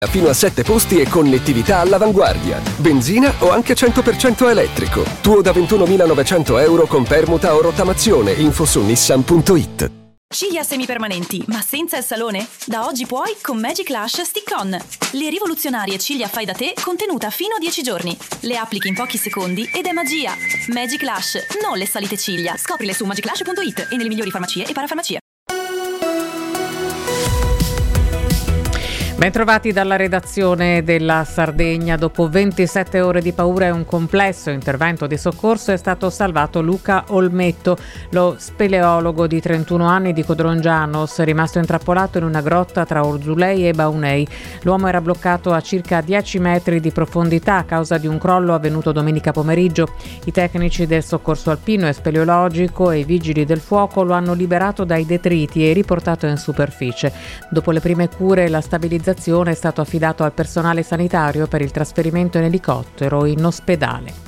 Fino a 7 posti e connettività all'avanguardia. Benzina o anche 100% elettrico. Tuo da 21.900 euro con permuta o rottamazione. Info su nissan.it. Ciglia semipermanenti, ma senza il salone? Da oggi puoi con Magic Lash Stick-On. Le rivoluzionarie ciglia fai da te contenuta fino a 10 giorni. Le applichi in pochi secondi ed è magia. Magic Lash, non le salite ciglia. Scoprile su magiclash.it e nelle migliori farmacie e parafarmacie. Bentrovati dalla redazione della Sardegna. Dopo 27 ore di paura e un complesso intervento di soccorso è stato salvato Luca Olmetto, lo speleologo di 31 anni di Codrongianos, rimasto intrappolato in una grotta tra Orzulei e Baunei. L'uomo era bloccato a circa 10 metri di profondità a causa di un crollo avvenuto domenica pomeriggio. I tecnici del soccorso alpino e speleologico e i vigili del fuoco lo hanno liberato dai detriti e riportato in superficie. Dopo le prime cure e la stabilizzazione è stato affidato al personale sanitario per il trasferimento in elicottero in ospedale.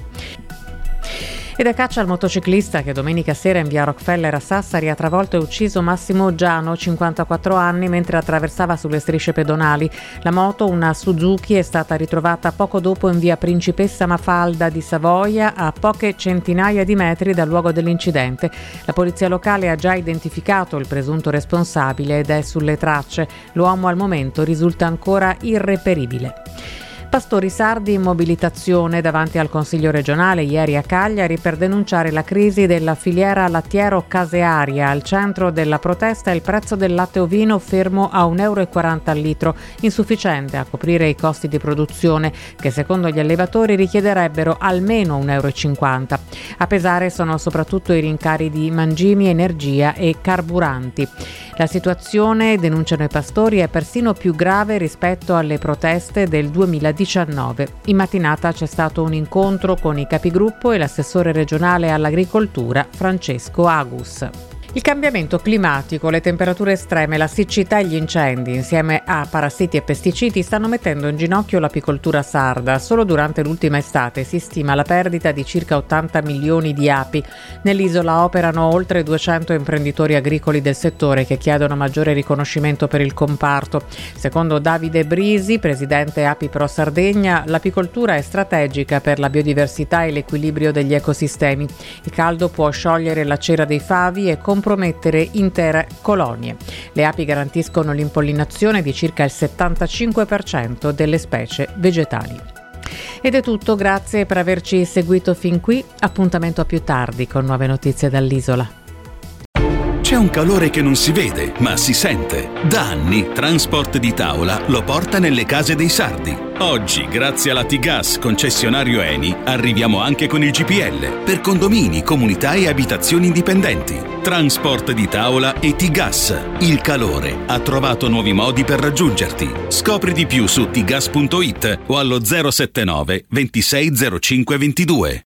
Ed è caccia al motociclista che domenica sera in via Rockefeller a Sassari ha travolto e ucciso Massimo Giano, 54 anni, mentre attraversava sulle strisce pedonali. La moto, una Suzuki, è stata ritrovata poco dopo in via Principessa Mafalda di Savoia, a poche centinaia di metri dal luogo dell'incidente. La polizia locale ha già identificato il presunto responsabile ed è sulle tracce. L'uomo al momento risulta ancora irreperibile. Pastori sardi in mobilitazione davanti al Consiglio regionale ieri a Cagliari per denunciare la crisi della filiera lattiero-casearia. Al centro della protesta è il prezzo del latte ovino fermo a €1,40 al litro, insufficiente a coprire i costi di produzione che secondo gli allevatori richiederebbero almeno €1,50. A pesare sono soprattutto i rincari di mangimi, energia e carburanti. La situazione, denunciano i pastori, è persino più grave rispetto alle proteste del 2019. In mattinata c'è stato un incontro con i capigruppo e l'assessore regionale all'agricoltura Francesco Agus. Il cambiamento climatico, le temperature estreme, la siccità e gli incendi, insieme a parassiti e pesticidi, stanno mettendo in ginocchio l'apicoltura sarda. Solo durante l'ultima estate si stima la perdita di circa 80 milioni di api. Nell'isola operano oltre 200 imprenditori agricoli del settore che chiedono maggiore riconoscimento per il comparto. Secondo Davide Brisi, presidente Api Pro Sardegna, l'apicoltura è strategica per la biodiversità e l'equilibrio degli ecosistemi. Il caldo può sciogliere la cera dei favi e compromettere intere colonie. Le api garantiscono l'impollinazione di circa il 75% delle specie vegetali. Ed è tutto, grazie per averci seguito fin qui. Appuntamento a più tardi con nuove notizie dall'isola. C'è un calore che non si vede, ma si sente. Da anni Transport di Tavola lo porta nelle case dei sardi. Oggi, grazie alla T-Gas concessionario Eni, arriviamo anche con il GPL per condomini, comunità e abitazioni indipendenti. Transport di Tavola e T-Gas. Il calore ha trovato nuovi modi per raggiungerti. Scopri di più su tgas.it o allo 079 26 05 22.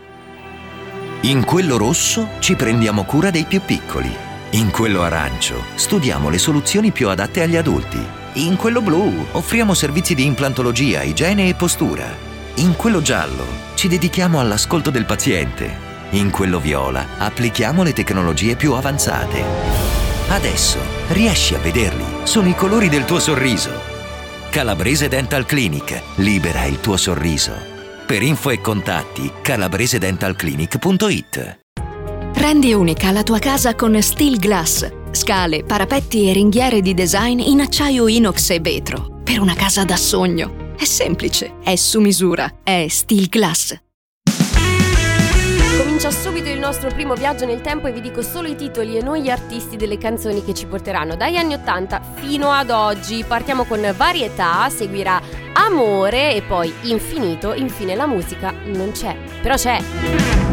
In quello rosso ci prendiamo cura dei più piccoli. In quello arancio studiamo le soluzioni più adatte agli adulti. In quello blu offriamo servizi di implantologia, igiene e postura. In quello giallo ci dedichiamo all'ascolto del paziente. In quello viola applichiamo le tecnologie più avanzate. Adesso riesci a vederli. Sono i colori del tuo sorriso. Calabrese Dental Clinic. Libera il tuo sorriso. Per info e contatti calabresedentalclinic.it. Rendi unica la tua casa con Steel Glass. Scale, parapetti e ringhiere di design in acciaio inox e vetro. Per una casa da sogno. È semplice, è su misura, è Steel Glass. Comincia subito il nostro primo viaggio nel tempo e vi dico solo i titoli e non gli artisti delle canzoni che ci porteranno dagli anni 80 fino ad oggi. Partiamo con varietà, seguirà amore e poi infinito, infine la musica non c'è, però c'è.